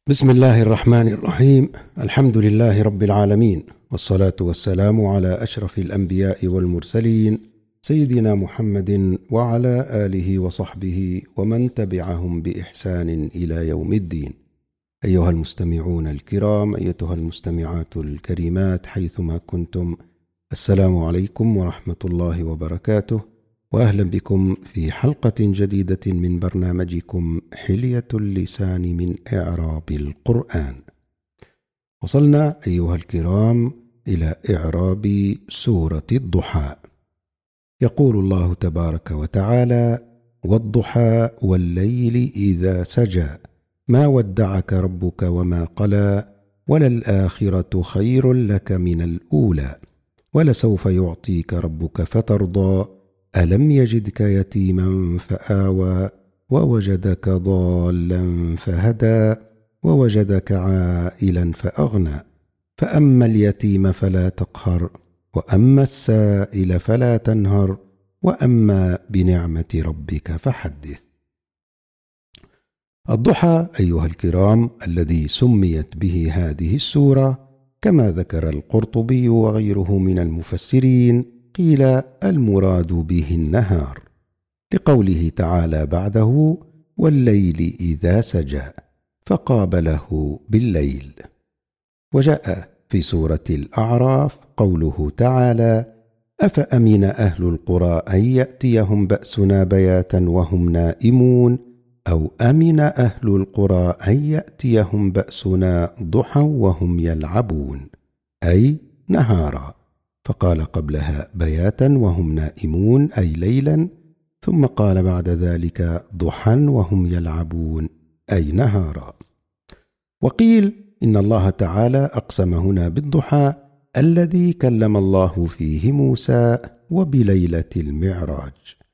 بسم الله الرحمن الرحيم. الحمد لله رب العالمين، والصلاة والسلام على أشرف الأنبياء والمرسلين سيدنا محمد وعلى آله وصحبه ومن تبعهم بإحسان إلى يوم الدين. أيها المستمعون الكرام، أيتها المستمعات الكريمات حيثما كنتم، السلام عليكم ورحمة الله وبركاته، وأهلا بكم في حلقة جديدة من برنامجكم حلية اللسان من إعراب القرآن. وصلنا أيها الكرام إلى إعراب سورة الضحى. يقول الله تبارك وتعالى: والضحى والليل إذا سجى ما ودعك ربك وما قلى وللآخرة خير لك من الأولى ولسوف يعطيك ربك فترضى ألم يجدك يتيما فآوى ووجدك ضالا فهدى ووجدك عائلا فأغنى فأما اليتيم فلا تقهر وأما السائل فلا تنهر وأما بنعمة ربك فحدث. الضحى أيها الكرام الذي سميت به هذه السورة كما ذكر القرطبي وغيره من المفسرين قيل المراد به النهار، لقوله تعالى بعده: والليل إذا سجى، فقابله بالليل. وجاء في سورة الأعراف قوله تعالى: أفأمن أهل القرى أن يأتيهم بأسنا بياتا وهم نائمون أو أمن أهل القرى أن يأتيهم بأسنا ضحى وهم يلعبون، أي نهارا، فقال قبلها بياتا وهم نائمون أي ليلا، ثم قال بعد ذلك ضحى وهم يلعبون أي نهارا. وقيل إن الله تعالى أقسم هنا بالضحى الذي كلم الله فيه موسى وبليلة المعراج.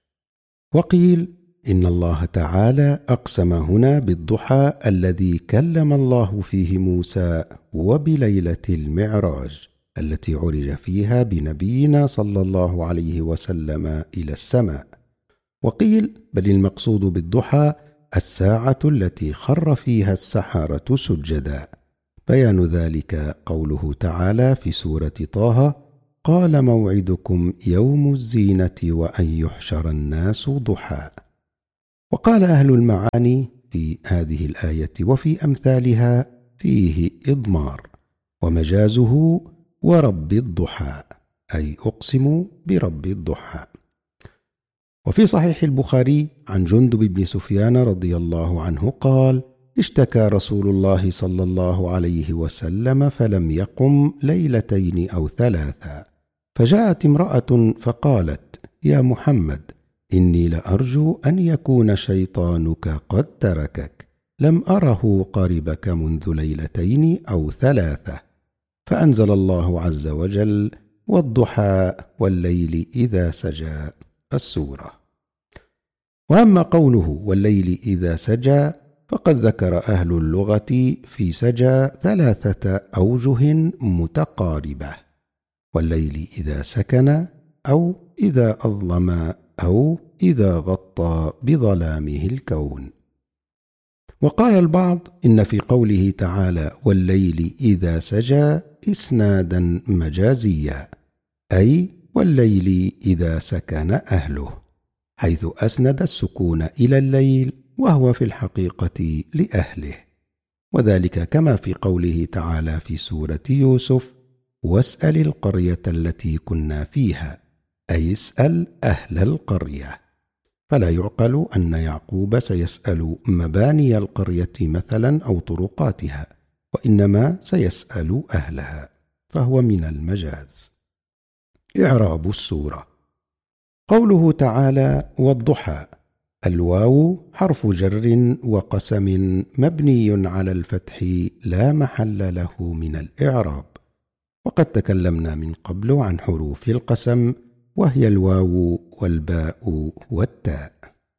وقيل إن الله تعالى أقسم هنا بالضحى الذي كلم الله فيه موسى وبليلة المعراج التي عرج فيها بنبينا صلى الله عليه وسلم إلى السماء. وقيل بل المقصود بالضحى الساعة التي خر فيها السحرة سجدا. بيان ذلك قوله تعالى في سورة طه: قال موعدكم يوم الزينة وأن يحشر الناس ضحى. وقال أهل المعاني في هذه الآية وفي أمثالها فيه إضمار، ومجازه ورب الضحى، أي أقسم برب الضحى. وفي صحيح البخاري عن جندب بن سفيان رضي الله عنه قال: اشتكى رسول الله صلى الله عليه وسلم فلم يقم ليلتين أو ثلاثا، فجاءت امرأة فقالت: يا محمد، إني لأرجو أن يكون شيطانك قد تركك، لم أره قربك منذ ليلتين أو ثلاثة. فأنزل الله عز وجل: والضحى والليل إذا سجى، السورة. وأما قوله والليل إذا سجى فقد ذكر أهل اللغة في سجى ثلاثة أوجه متقاربة: والليل إذا سكن، أو إذا أظلم، أو إذا غطى بظلامه الكون. وقال البعض إن في قوله تعالى والليل إذا سجى إسنادا مجازيا، أي والليل إذا سكن أهله، حيث أسند السكون إلى الليل وهو في الحقيقة لأهله، وذلك كما في قوله تعالى في سورة يوسف: واسأل القرية التي كنا فيها، أي اسأل أهل القرية. فلا يعقل أن يعقوب سيسأل مباني القرية مثلا أو طرقاتها، وإنما سيسأل أهلها، فهو من المجاز. إعراب السورة. قوله تعالى والضحى، الواو حرف جر وقسم مبني على الفتح لا محل له من الإعراب، وقد تكلمنا من قبل عن حروف القسم، وهي الواو والباء والتاء.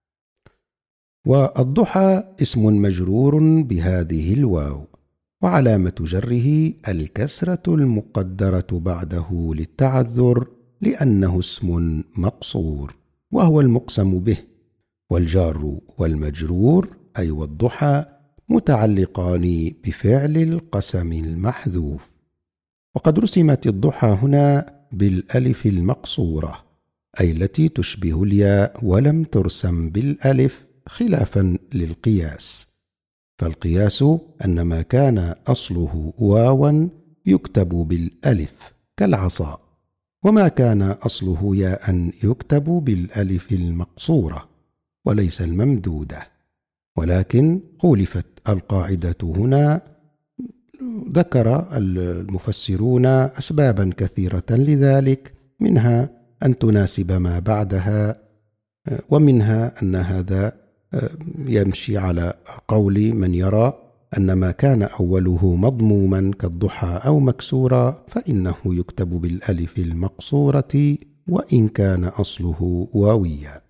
والضحى اسم مجرور بهذه الواو، وعلامة جره الكسرة المقدرة بعده للتعذر لأنه اسم مقصور وهو المقسم به، والجار والمجرور أي والضحى متعلقان بفعل القسم المحذوف. وقد رسمت الضحى هنا بالألف المقصورة، أي التي تشبه الياء ولم ترسم بالألف خلافا للقياس. فالقياس أن ما كان أصله واوا يكتب بالألف كالعصا، وما كان أصله ياء يكتب بالألف المقصورة وليس الممدودة. ولكن خولفت القاعدة هنا. ذكر المفسرون أسبابا كثيرة لذلك، منها أن تناسب ما بعدها، ومنها أن هذا يمشي على قول من يرى أن ما كان أوله مضموما كالضحى أو مكسورا فإنه يكتب بالألف المقصورة وإن كان أصله واويا.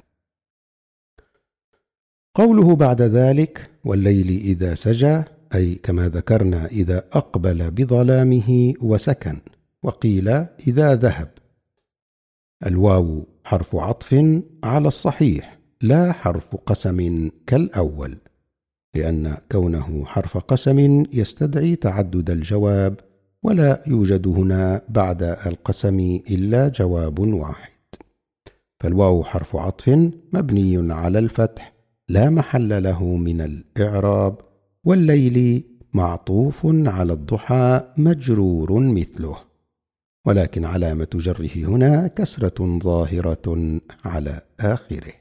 قوله بعد ذلك والليل إذا سجى، أي كما ذكرنا إذا أقبل بظلامه وسكن، وقيل إذا ذهب. الواو حرف عطف على الصحيح لا حرف قسم كالأول، لأن كونه حرف قسم يستدعي تعدد الجواب، ولا يوجد هنا بعد القسم إلا جواب واحد. فالواو حرف عطف مبني على الفتح لا محل له من الإعراب، والليل معطوف على الضحى مجرور مثله، ولكن علامة جره هنا كسرة ظاهرة على آخره.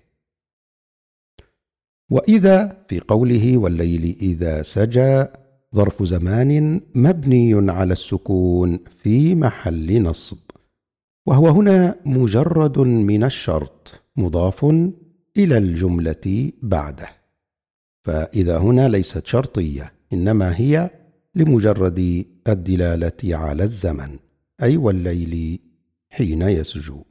وإذا في قوله والليل إذا سجى ظرف زمان مبني على السكون في محل نصب، وهو هنا مجرد من الشرط مضاف إلى الجملة بعده. فإذا هنا ليست شرطية، إنما هي لمجرد الدلالة على الزمن، أي والليل حين يسجو.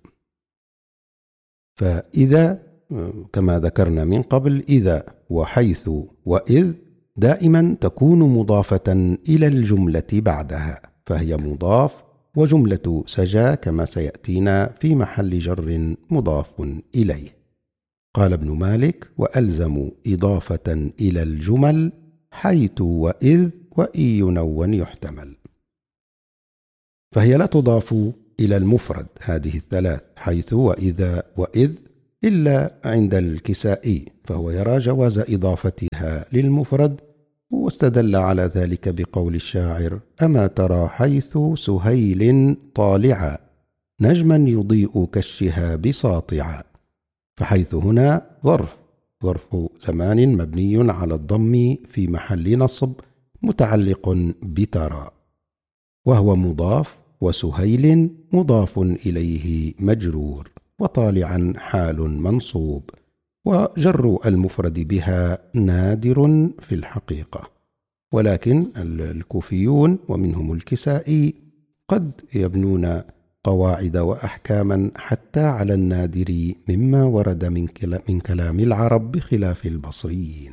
فإذا كما ذكرنا من قبل إذا وحيث وإذ دائما تكون مضافة إلى الجملة بعدها، فهي مضاف، وجملة سجى كما سيأتينا في محل جر مضاف إليه. قال ابن مالك وألزم إضافة إلى الجمل حيث وإذ وإن ينون يحتمل. فهي لا تضاف إلى المفرد هذه الثلاث حيث وإذا وإذ إلا عند الكسائي، فهو يرى جواز إضافتها للمفرد، واستدل على ذلك بقول الشاعر أما ترى حيث سهيل طالعا نجما يضيء كالشهاب ساطعا. فحيث هنا ظرف زمان مبني على الضم في محل نصب متعلق بترى، وهو مضاف، وسهيل مضاف إليه مجرور، وطالعا حال منصوب، وجر المفرد بها نادر في الحقيقة. ولكن الكوفيون ومنهم الكسائي قد يبنون قواعد وأحكاما حتى على النادر مما ورد من كلام العرب بخلاف البصريين.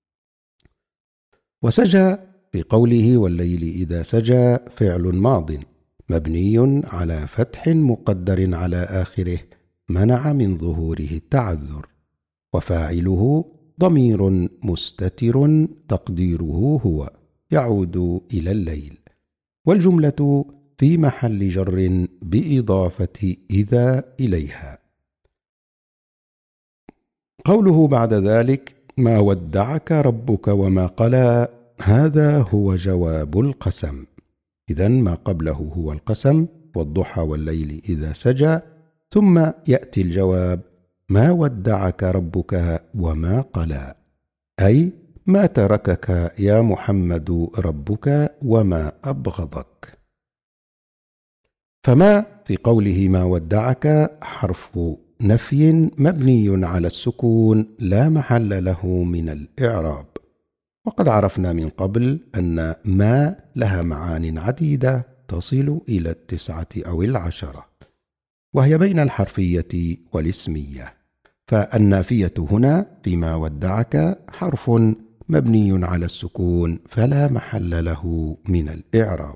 وسجى في قوله والليل إذا سجى فعل ماض مبني على فتح مقدر على آخره منع من ظهوره التعذر، وفاعله ضمير مستتر تقديره هو يعود إلى الليل، والجملة في محل جر بإضافة إذا إليها. قوله بعد ذلك ما ودعك ربك وما قلى، هذا هو جواب القسم. إذن ما قبله هو القسم والضحى والليل إذا سجى، ثم يأتي الجواب ما ودعك ربك وما قلى، أي ما تركك يا محمد ربك وما أبغضك. فما في قوله ما ودعك حرف نفي مبني على السكون لا محل له من الإعراب. وقد عرفنا من قبل أن ما لها معان عديدة تصل إلى 9 أو 10، وهي بين الحرفية والاسمية. فالنافية هنا فيما ودعك حرف مبني على السكون فلا محل له من الإعراب.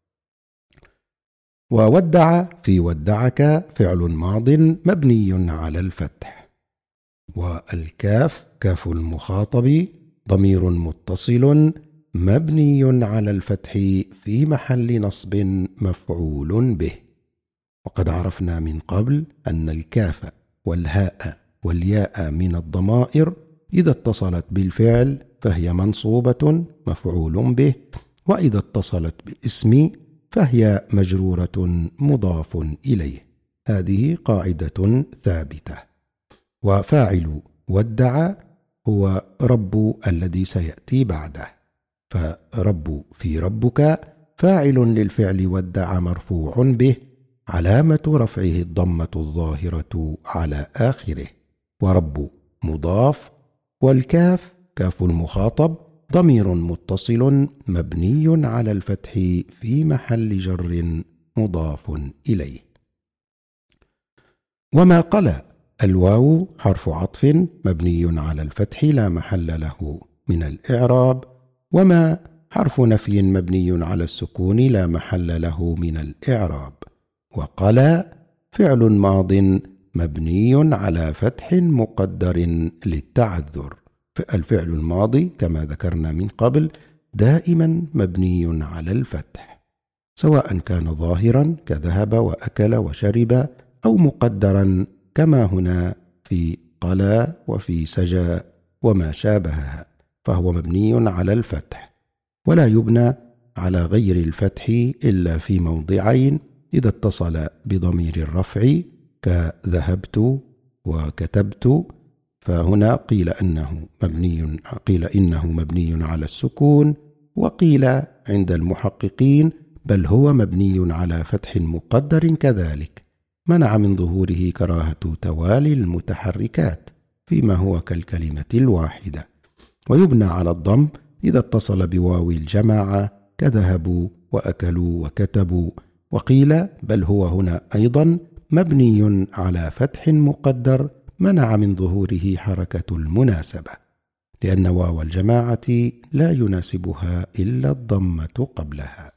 وودع في ودعك فعل ماض مبني على الفتح، والكاف كاف المخاطب ضمير متصل مبني على الفتح في محل نصب مفعول به. وقد عرفنا من قبل أن الكاف والهاء والياء من الضمائر إذا اتصلت بالفعل فهي منصوبة مفعول به، وإذا اتصلت بالاسم فهي مجرورة مضاف إليه. هذه قاعدة ثابتة. وفاعل ودع هو رب الذي سيأتي بعده، فرب في ربك فاعل للفعل ودع مرفوع به، علامة رفعه الضمة الظاهرة على آخره، ورب مضاف، والكاف كاف المخاطب ضمير متصل مبني على الفتح في محل جر مضاف إليه. وما قلى الواو حرف عطف مبني على الفتح لا محل له من الإعراب، وما حرف نفي مبني على السكون لا محل له من الإعراب، وقلى فعل ماض مبني على فتح مقدر للتعذر. الفعل الماضي كما ذكرنا من قبل دائما مبني على الفتح، سواء كان ظاهرا كذهب وأكل وشرب، أو مقدرا كما هنا في قلى وفي سجى وما شابهها، فهو مبني على الفتح، ولا يبنى على غير الفتح إلا في موضعين: إذا اتصل بضمير الرفع كذهبت وكتبت، فهنا قيل إنه مبني على السكون، وقيل عند المحققين بل هو مبني على فتح مقدر كذلك، منع من ظهوره كراهة توالي المتحركات فيما هو كالكلمة الواحدة. ويبنى على الضم إذا اتصل بواو الجماعة كذهبوا وأكلوا وكتبوا، وقيل بل هو هنا أيضا مبني على فتح مقدر منع من ظهوره حركة المناسبة، لأن واو الجماعة لا يناسبها إلا الضمة قبلها.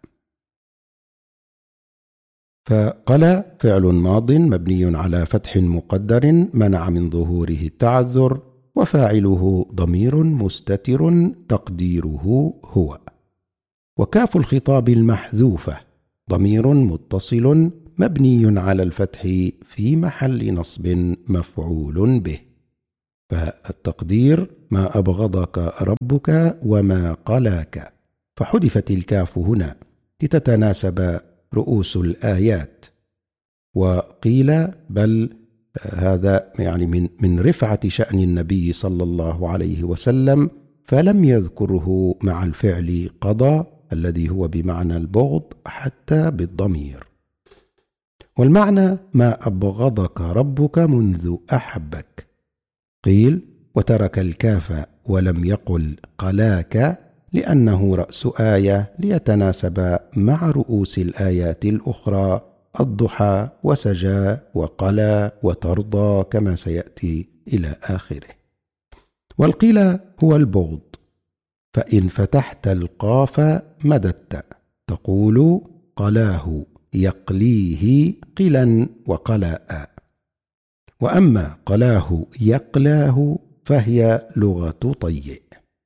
فقلى فعل ماض مبني على فتح مقدر منع من ظهوره التعذر، وفاعله ضمير مستتر تقديره هو. وكاف الخطاب المحذوفة ضمير متصل مبني على الفتح في محل نصب مفعول به، فالتقدير ما أبغضك ربك وما قلاك، فحذفت الكاف هنا لتتناسب رؤوس الآيات. وقيل بل هذا يعني من رفعة شأن النبي صلى الله عليه وسلم، فلم يذكره مع الفعل قضى الذي هو بمعنى البغض حتى بالضمير. والمعنى ما أبغضك ربك منذ أحبك. قيل وترك الكاف ولم يقل قلاك لأنه رأس آية ليتناسب مع رؤوس الآيات الأخرى: الضحى وسجى وقلى وترضى كما سيأتي إلى آخره. والقيل هو البغض، فإن فتحت القاف مددت تقول قلاه يقليه قلا وقلاء، وأما قلاه يقلاه فهي لغة طيء.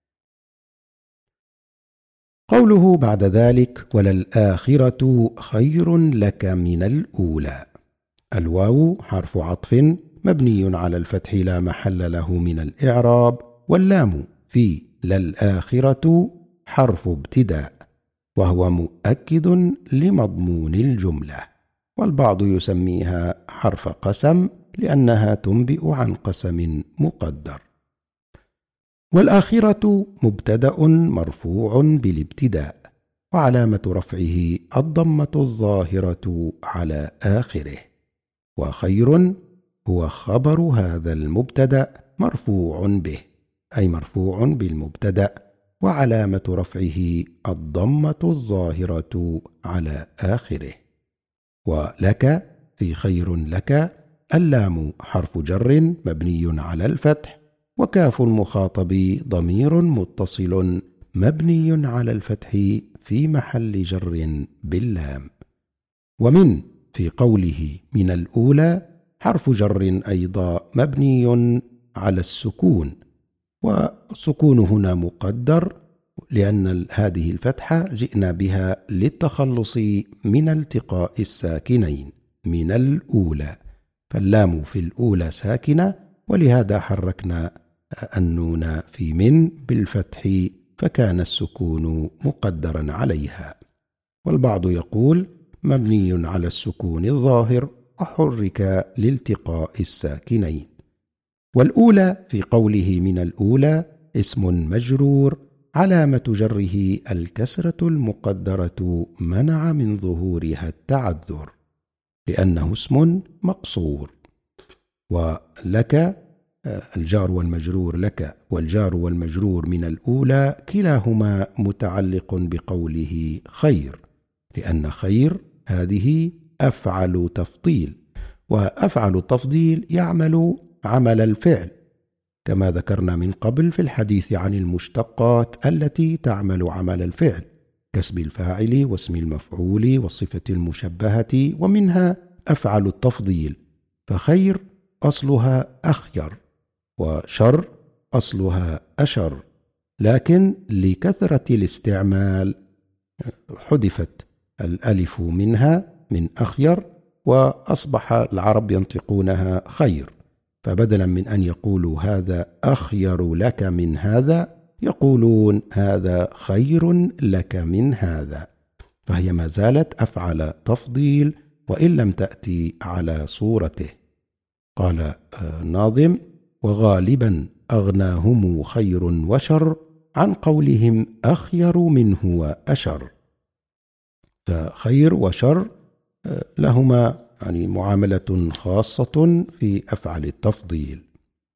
قوله بعد ذلك وللآخرة خير لك من الأولى. الواو حرف عطف مبني على الفتح لا محل له من الإعراب، واللام في للآخرة حرف ابتداء، وهو مؤكد لمضمون الجملة، والبعض يسميها حرف قسم لأنها تنبئ عن قسم مقدر. والآخرة مبتدأ مرفوع بالابتداء، وعلامة رفعه الضمة الظاهرة على آخره، وخير هو خبر هذا المبتدأ مرفوع به، أي مرفوع بالمبتدأ، وعلامة رفعه الضمة الظاهرة على آخره. ولك في خير لك اللام حرف جر مبني على الفتح، وكاف المخاطب ضمير متصل مبني على الفتح في محل جر باللام. ومن في قوله من الأولى حرف جر أيضا مبني على السكون، والسكون هنا مقدر لأن هذه الفتحة جئنا بها للتخلص من التقاء الساكنين من الأولى، فاللام في الأولى ساكنة، ولهذا حركنا النون في من بالفتح فكان السكون مقدرا عليها. والبعض يقول مبني على السكون الظاهر وحرك لالتقاء الساكنين. والأولى في قوله من الأولى اسم مجرور علامة جره الكسرة المقدرة منع من ظهورها التعذر لأنه اسم مقصور. ولك الجار والمجرور لك والجار والمجرور من الأولى كلاهما متعلق بقوله خير، لأن خير هذه أفعل تفضيل، وأفعل التفضيل يعمل عمل الفعل كما ذكرنا من قبل في الحديث عن المشتقات التي تعمل عمل الفعل كاسم الفاعل واسم المفعول والصفة المشبهة، ومنها أفعل التفضيل، فخير أصلها أخير وشر أصلها أشر، لكن لكثرة الاستعمال حذفت الألف منها من أخير وأصبح العرب ينطقونها خير، فبدلا من أن يقولوا هذا أخير لك من هذا يقولون هذا خير لك من هذا، فهي ما زالت أفعل تفضيل وإن لم تأتي على صورته. قال الناظم وغالبا أغناهم خير وشر عن قولهم أخير منه وأشر، فخير وشر لهما معاملة خاصة في أفعل التفضيل.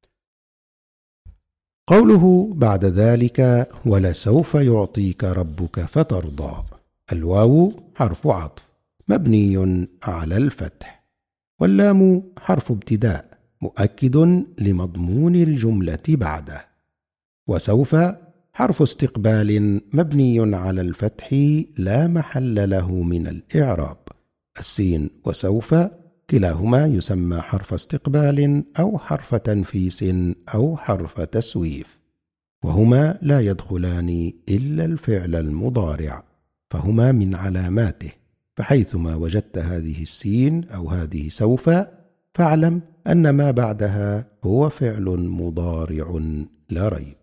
قوله بعد ذلك ولسوف يعطيك ربك فترضى، الواو حرف عطف مبني على الفتح، واللام حرف ابتداء مؤكد لمضمون الجملة بعده، وسوف حرف استقبال مبني على الفتح لا محل له من الإعراب. السين وسوف كلاهما يسمى حرف استقبال أو حرف تنفيس أو حرف تسويف، وهما لا يدخلان إلا الفعل المضارع، فهما من علاماته، فحيثما وجدت هذه السين أو هذه سوف فاعلم أن ما بعدها هو فعل مضارع لا ريب.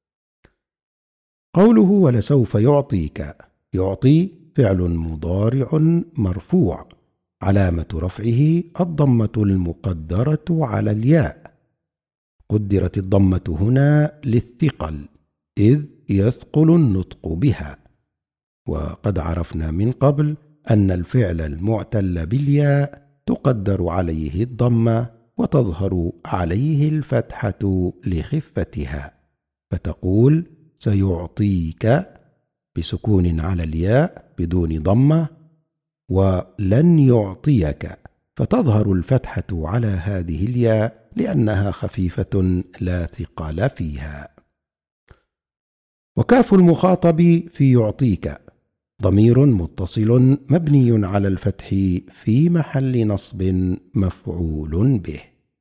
قوله ولسوف يعطيك، يعطي فعل مضارع مرفوع علامة رفعه الضمة المقدرة على الياء، قدرت الضمة هنا للثقل إذ يثقل النطق بها، وقد عرفنا من قبل أن الفعل المعتل بالياء تقدر عليه الضمة وتظهر عليه الفتحة لخفتها، فتقول سيعطيك بسكون على الياء بدون ضمة، ولن يعطيك فتظهر الفتحة على هذه الياء لأنها خفيفة لا ثقل فيها. وكاف المخاطب في يعطيك ضمير متصل مبني على الفتح في محل نصب مفعول به.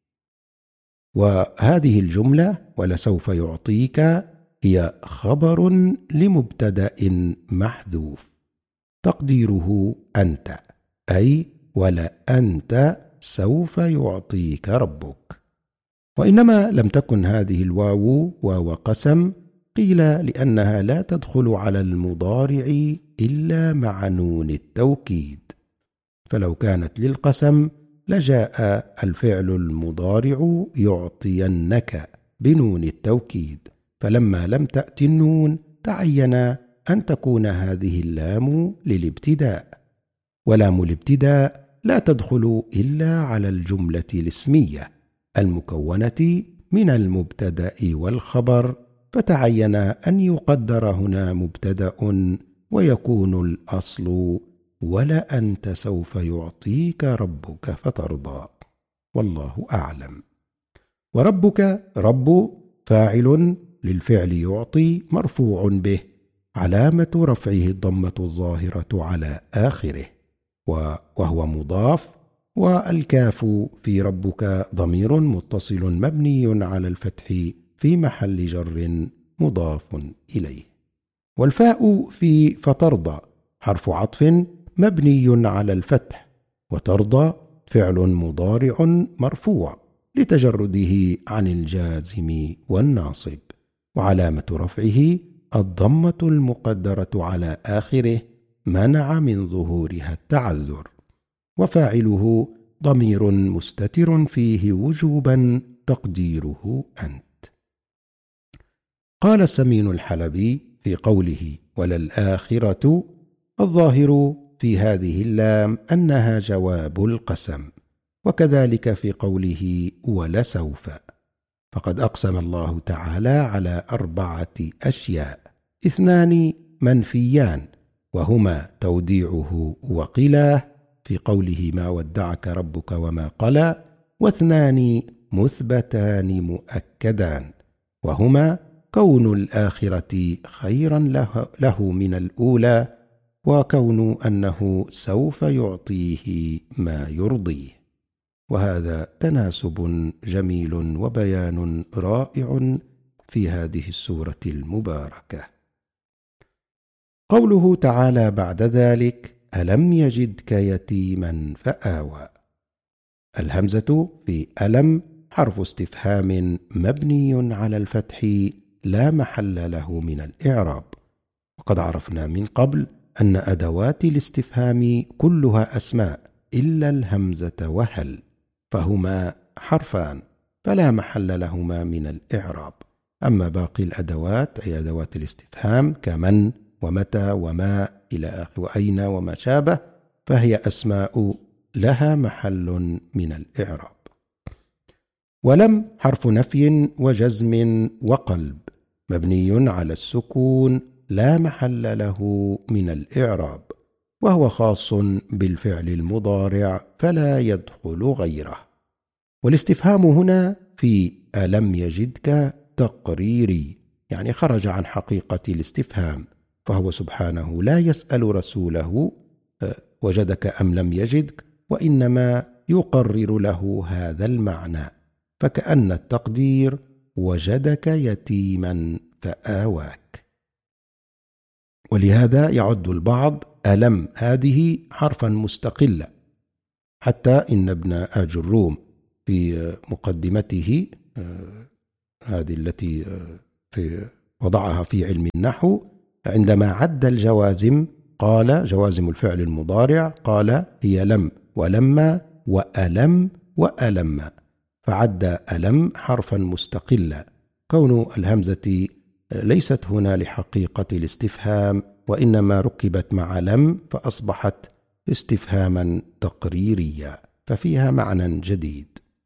وهذه الجملة ولسوف يعطيك هي خبر لمبتدأ محذوف تقديره أنت، أي ولا أنت سوف يعطيك ربك. وإنما لم تكن هذه الواو واو قسم، قيل لأنها لا تدخل على المضارع إلا مع نون التوكيد، فلو كانت للقسم لجاء الفعل المضارع يعطينك بنون التوكيد، فلما لم تأتي النون تعين أن تكون هذه اللام للابتداء، ولام الابتداء لا تدخل إلا على الجملة الاسمية المكونة من المبتدأ والخبر، فتعين أن يقدر هنا مبتدأ ويكون الأصل ولا أنت سوف يعطيك ربك فترضى، والله أعلم. وربك رب فاعل للفعل يعطي مرفوع به علامة رفعه الضمة الظاهرة على آخره وهو مضاف، والكاف في ربك ضمير متصل مبني على الفتح في محل جر مضاف إليه. والفاء في فترضى حرف عطف مبني على الفتح، وترضى فعل مضارع مرفوع لتجرده عن الجازم والناصب، وعلامة رفعه الضمة المقدرة على آخره منع من ظهورها التعذر، وفاعله ضمير مستتر فيه وجوبا تقديره أنت. قال السمين الحلبي في قوله وللآخرة: الظاهر في هذه اللام أنها جواب القسم، وكذلك في قوله ولسوف، فقد أقسم الله تعالى على 4 أشياء، 2 منفيان وهما توديعه وقلاه في قوله ما ودعك ربك وما قلى، و2 مثبتان مؤكدان وهما كون الآخرة خيرا له من الأولى، وكون أنه سوف يعطيه ما يرضيه. وهذا تناسب جميل وبيان رائع في هذه السورة المباركة. قوله تعالى بعد ذلك: ألم يجدك يتيما فآوى. الهمزة في ألم حرف استفهام مبني على الفتح لا محل له من الإعراب، وقد عرفنا من قبل أن أدوات الاستفهام كلها أسماء إلا الهمزة وهل، فهما حرفان فلا محل لهما من الإعراب. أما باقي الأدوات أي أدوات الاستفهام كمن ومتى وما إلى آخر وأين وما شابه فهي أسماء لها محل من الإعراب. ولم حرف نفي وجزم وقلب مبني على السكون لا محل له من الإعراب، وهو خاص بالفعل المضارع فلا يدخل غيره. والاستفهام هنا في ألم يجدك تقريري، يعني خرج عن حقيقة الاستفهام، فهو سبحانه لا يسأل رسوله وجدك أم لم يجدك، وإنما يقرر له هذا المعنى، فكأن التقدير وجدك يتيما فآواك. ولهذا يعد البعض ألم هذه حرفا مستقلا، حتى إن ابن آج الروم في مقدمته هذه التي وضعها في علم النحو عندما عد الجوازم قال جوازم الفعل المضارع قال هي لم ولما وألم وألم، فعد ألم حرفا مستقلا، كون الهمزة ليست هنا لحقيقة الاستفهام وإنما ركبت مع لم فأصبحت استفهاما تقريريا، ففيها معنى جديد.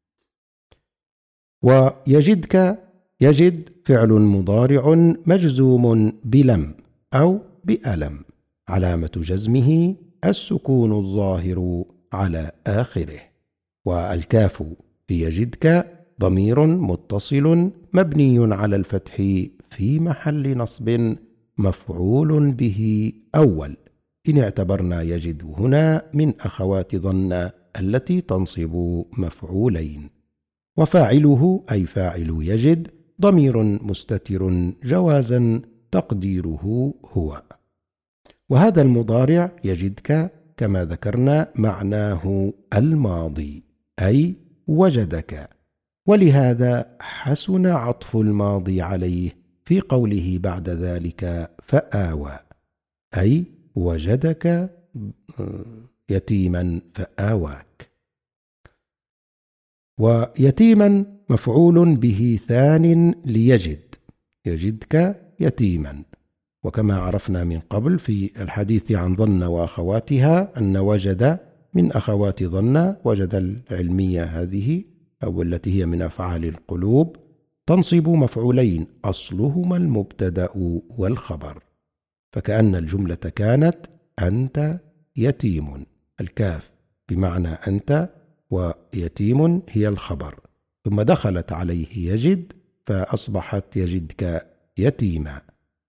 ويجدك يجد فعل مضارع مجزوم بلم أو بألم، علامة جزمه السكون الظاهر على آخره. والكاف في يجدك ضمير متصل مبني على الفتح في محل نصب مفعول به أول، إن اعتبرنا يجد هنا من أخوات ظن التي تنصب مفعولين. وفاعله أي فاعل يجد ضمير مستتر جوازا تقديره هو. وهذا المضارع يجدك كما ذكرنا معناه الماضي أي وجدك، ولهذا حسن عطف الماضي عليه في قوله بعد ذلك فآوى، أي وجدك يتيما فآواك. ويتيما مفعول به ثان ليجد، يجدك يتيما، وكما عرفنا من قبل في الحديث عن ظن وأخواتها أن وجد من أخوات ظن، وجد العلمية هذه أو التي هي من أفعال القلوب تنصب مفعولين أصلهما المبتدأ والخبر، فكأن الجملة كانت أنت يتيم، الكاف بمعنى أنت ويتيم هي الخبر، ثم دخلت عليه يجد فأصبحت يجدك يتيما،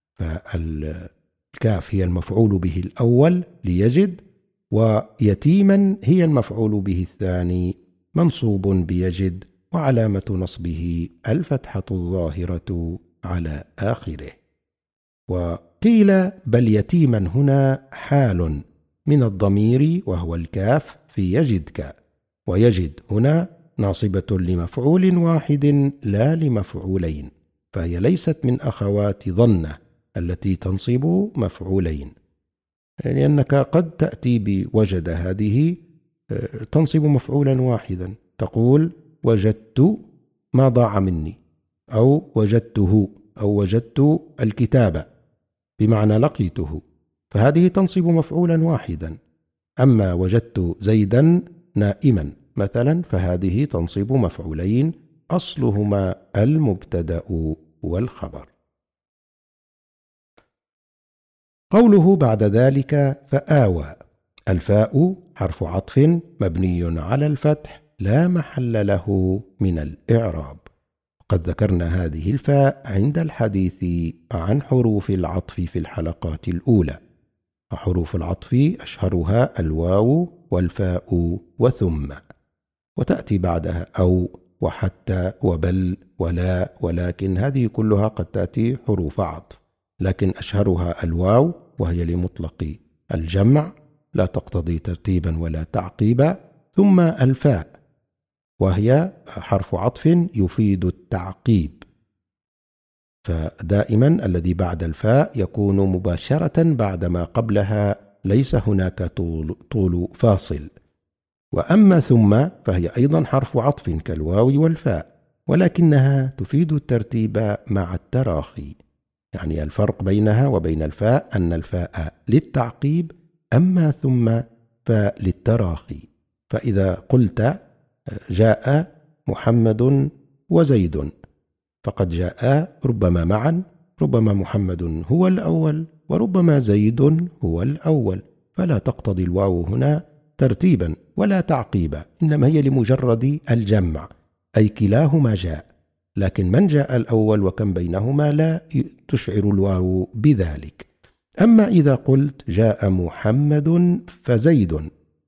فالكاف هي المفعول به الأول ليجد، ويتيما هي المفعول به الثاني منصوب بيجد وعلامة نصبه الفتحة الظاهرة على آخره. وقيل بل يتيما هنا حال من الضمير وهو الكاف في يجدك، ويجد هنا ناصبة لمفعول واحد لا لمفعولين، فهي ليست من أخوات ظنة التي تنصب مفعولين، لأنك قد تأتي بوجد هذه تنصب مفعولا واحدا، تقول وجدت ما ضاع مني، أو وجدته، أو وجدت الكتاب بمعنى لقيته، فهذه تنصب مفعولا واحدا. أما وجدت زيدا نائما مثلا فهذه تنصب مفعولين أصلهما المبتدأ والخبر. قوله بعد ذلك فآوى، الفاء حرف عطف مبني على الفتح لا محل له من الإعراب. قد ذكرنا هذه الفاء عند الحديث عن حروف العطف في الحلقات الأولى، وحروف العطف أشهرها الواو والفاء وثم، وتأتي بعدها أو وحتى وبل ولا ولكن، هذه كلها قد تأتي حروف عطف، لكن أشهرها الواو وهي لمطلق الجمع لا تقتضي ترتيبا ولا تعقيبا، ثم الفاء وهي حرف عطف يفيد التعقيب، فدائما الذي بعد الفاء يكون مباشرة بعد ما قبلها، ليس هناك طول فاصل. وأما ثم فهي أيضا حرف عطف كالواو والفاء، ولكنها تفيد الترتيب مع التراخي، يعني الفرق بينها وبين الفاء أن الفاء للتعقيب، أما ثم فللتراخي. فإذا قلت جاء محمد وزيد فقد جاء ربما معا، ربما محمد هو الأول وربما زيد هو الأول، فلا تقتضي الواو هنا ترتيبا ولا تعقيبا، إنما هي لمجرد الجمع، أي كلاهما جاء، لكن من جاء الأول وكم بينهما لا تشعر الواو بذلك. أما إذا قلت جاء محمد فزيد،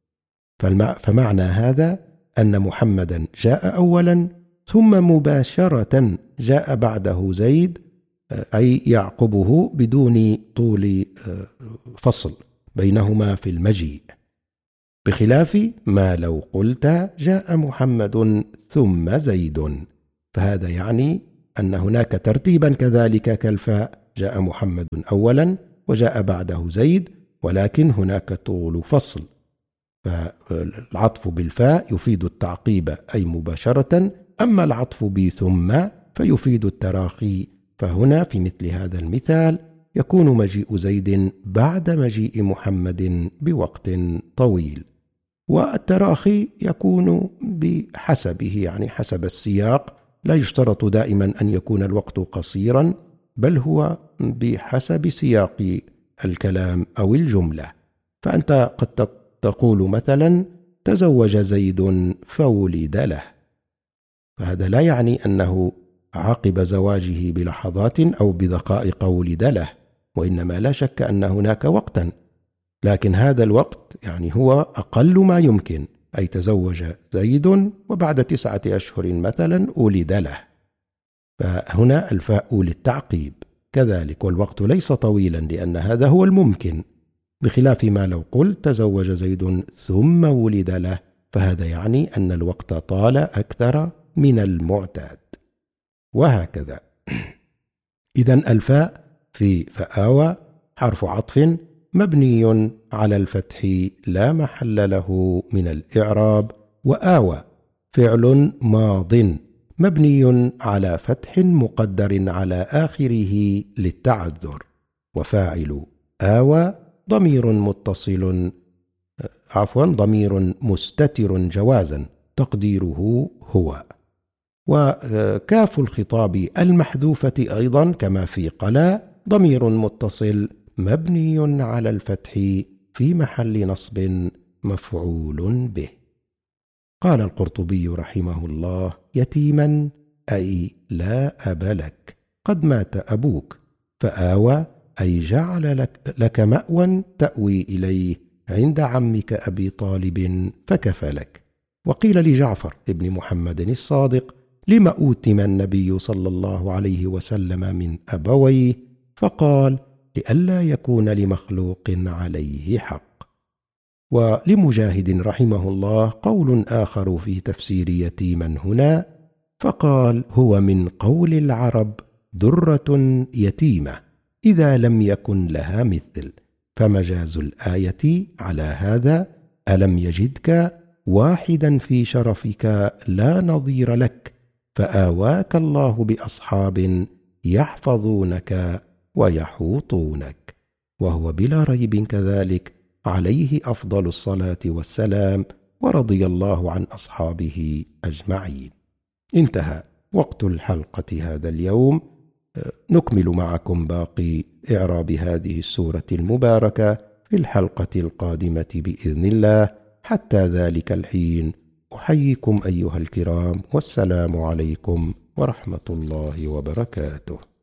فمعنى هذا أن محمدا جاء أولا ثم مباشرة جاء بعده زيد، أي يعقبه بدون طول فصل بينهما في المجيء، بخلاف ما لو قلت جاء محمد ثم زيد، فهذا يعني أن هناك ترتيبا كذلك كالفاء، جاء محمد أولا وجاء بعده زيد، ولكن هناك طول فصل، فالعطف بالفاء يفيد التعقيب أي مباشرة، أما العطف بثم فيفيد التراخي، فهنا في مثل هذا المثال يكون مجيء زيد بعد مجيء محمد بوقت طويل، والتراخي يكون بحسبه، يعني حسب السياق، لا يشترط دائما أن يكون الوقت قصيرا، بل هو بحسب سياق الكلام أو الجملة. فأنت قد تقول مثلا تزوج زيد فولد له، فهذا لا يعني أنه عقب زواجه بلحظات أو بدقائق ولد له، وإنما لا شك أن هناك وقتا، لكن هذا الوقت يعني هو أقل ما يمكن، أي تزوج زيد وبعد 9 أشهر مثلا ولد له، فهنا الفاء للتعقيب كذلك، والوقت ليس طويلا لأن هذا هو الممكن، بخلاف ما لو قلت تزوج زيد ثم ولد له، فهذا يعني أن الوقت طال أكثر من المعتاد، وهكذا. إذن الفاء في فآوى حرف عطف مبني على الفتح لا محل له من الإعراب، وآوى فعل ماض مبني على فتح مقدر على آخره للتعذر، وفاعل آوى ضمير مستتر جوازا تقديره هو. وكاف الخطاب المحذوفة أيضا كما في قلا ضمير متصل مبني على الفتح في محل نصب مفعول به. قال القرطبي رحمه الله: يتيما أي لا أب لك، قد مات أبوك، فآوى أي جعل لك مأوى تأوي إليه عند عمك أبي طالب فكفلك، وقيل لجعفر ابن محمد الصادق: لم أوتم النبي صلى الله عليه وسلم من أبويه؟ فقال: لئلا يكون لمخلوق عليه حق. ولمجاهد رحمه الله قول آخر في تفسير يتيما هنا، فقال: هو من قول العرب درة يتيمة إذا لم يكن لها مثل، فمجاز الآية على هذا: ألم يجدك واحدا في شرفك لا نظير لك، فآواك الله بأصحاب يحفظونك ويحوطونك. وهو بلا ريب كذلك عليه أفضل الصلاة والسلام، ورضي الله عن أصحابه أجمعين. انتهى وقت الحلقة هذا اليوم. نكمل معكم باقي إعراب هذه السورة المباركة في الحلقة القادمة بإذن الله. حتى ذلك الحين أحييكم أيها الكرام، والسلام عليكم ورحمة الله وبركاته.